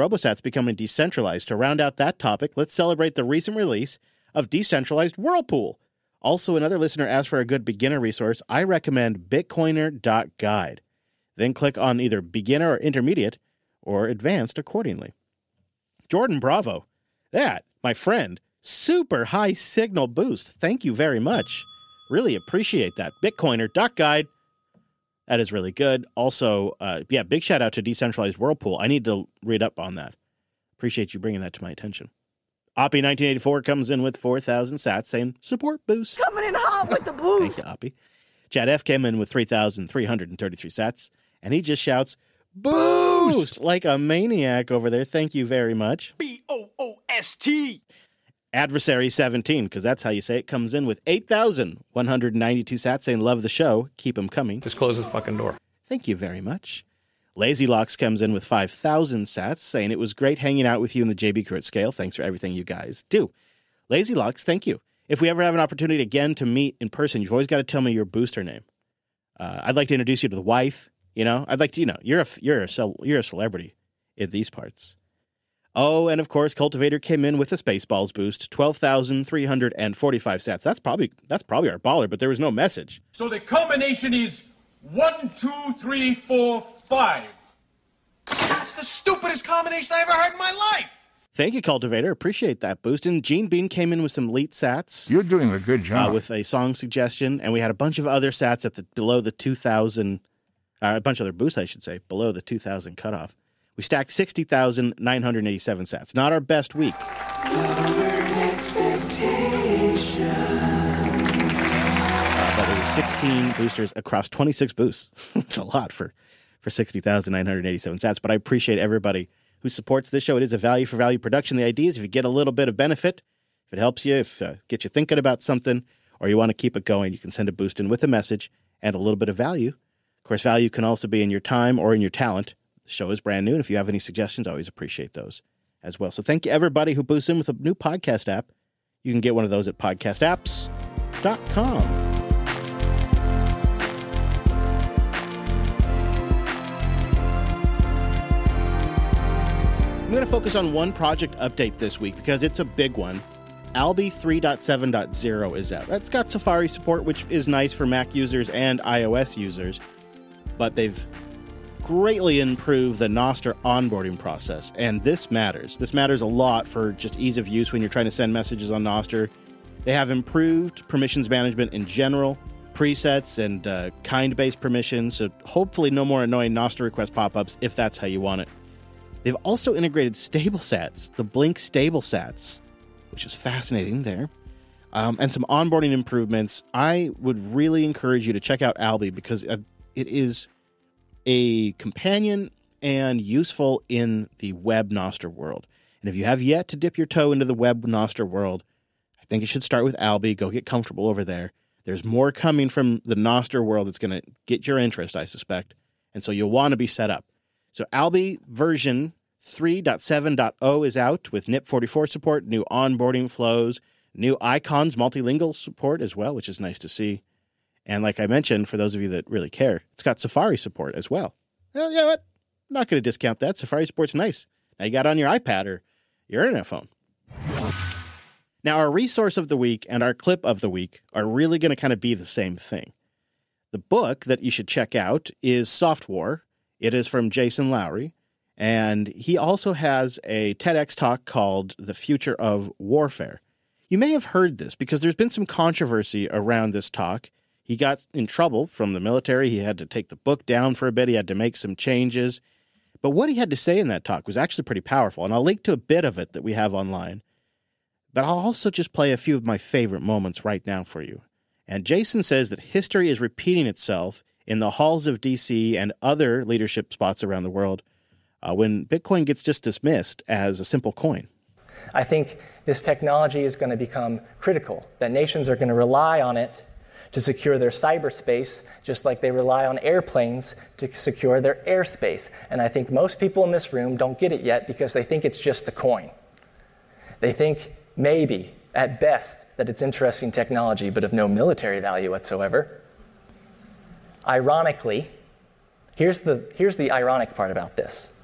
RoboSat's becoming decentralized. To round out that topic, let's celebrate the recent release of Decentralized Whirlpool. Also, another listener asked for a good beginner resource. I recommend Bitcoiner.guide. Then click on either beginner or intermediate or advanced accordingly. Jordan Bravo. That, my friend, super high signal boost. Thank you very much. Really appreciate that. Bitcoiner.guide. That is really good. Also, big shout out to Decentralized Whirlpool. I need to read up on that. Appreciate you bringing that to my attention. Oppie1984 comes in with 4,000 sats saying, support boost. Coming in hot with the boost. Thank you, Oppie. Chad F came in with 3,333 sats, and he just shouts, boost! Like a maniac over there. Thank you very much. B-O-O-S-T. Adversary 17, because that's how you say it, comes in with 8,192 sats saying, love the show. Keep them coming. Just close the fucking door. Thank you very much. Lazy Locks comes in with 5,000 sats saying, it was great hanging out with you in the JB Crew at Scale. Thanks for everything you guys do. Lazy Locks, thank you. If we ever have an opportunity again to meet in person, you've always got to tell me your booster name. I'd like to introduce you to the wife. You know, I'd like to, you're a celebrity in these parts. Oh, and of course, Cultivator came in with a Spaceballs boost, 12,345 sats. That's probably our baller, but there was no message. So the combination is 1, 2, 3, 4, 5. That's the stupidest combination I ever heard in my life. Thank you, Cultivator. Appreciate that boost. And Gene Bean came in with some elite sats. You're doing a good job. With a song suggestion, and we had a bunch of other sats at below the 2,000, a bunch of other boosts, I should say, below the 2,000 cutoff. We stacked 60,987 sats. Not our best week. But it was 16 boosters across 26 boosts. It's a lot for 60,987 sats. But I appreciate everybody who supports this show. It is a value for value production. The idea is if you get a little bit of benefit, if it helps you, if gets you thinking about something, or you want to keep it going, you can send a boost in with a message and a little bit of value. Of course, value can also be in your time or in your talent. The show is brand new, and if you have any suggestions, I always appreciate those as well. So thank you, everybody who boosts in with a new podcast app. You can get one of those at podcastapps.com. I'm going to focus on one project update this week because it's a big one. Alby 3.7.0 is out. That's got Safari support, which is nice for Mac users and iOS users, but they've greatly improved the Nostr onboarding process, and this matters. This matters a lot for just ease of use when you're trying to send messages on Nostr. They have improved permissions management in general, presets and kind-based permissions, so hopefully no more annoying Nostr request pop-ups if that's how you want it. They've also integrated StableSats, the Blink StableSats, which is fascinating there, and some onboarding improvements. I would really encourage you to check out Alby because it is a companion and useful in the web Nostr world. And if you have yet to dip your toe into the web Nostr world, I think you should start with Alby. Go get comfortable over there. There's more coming from the Nostr world that's going to get your interest, I suspect. And so you'll want to be set up. So Alby version 3.7.0 is out with NIP44 support, new onboarding flows, new icons, multilingual support as well, which is nice to see. And like I mentioned, for those of you that really care, it's got Safari support as well. Well, you know what? I'm not going to discount that. Safari support's nice. Now you got it on your iPad or your internet phone. Now, our resource of the week and our clip of the week are really going to kind of be the same thing. The book that you should check out is Soft War. It is from Jason Lowry. And he also has a TEDx talk called The Future of Warfare. You may have heard this because there's been some controversy around this talk. He got in trouble from the military. He had to take the book down for a bit. He had to make some changes. But what he had to say in that talk was actually pretty powerful. And I'll link to a bit of it that we have online. But I'll also just play a few of my favorite moments right now for you. And Jason says that history is repeating itself in the halls of D.C. and other leadership spots around the world when Bitcoin gets just dismissed as a simple coin. I think this technology is going to become critical, that nations are going to rely on it to secure their cyberspace, just like they rely on airplanes to secure their airspace. And I think most people in this room don't get it yet because they think it's just the coin. They think maybe, at best, that it's interesting technology, but of no military value whatsoever. Ironically, here's the ironic part about this.